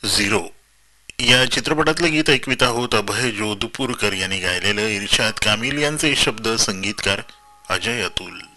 Zero या चित्रपटातलं गीत ऐकवित आहोत. अभय जोधपूरकर यांनी गायलेलं. इर्शाद कामिल यांचे शब्द, संगीतकार अजय अतुल.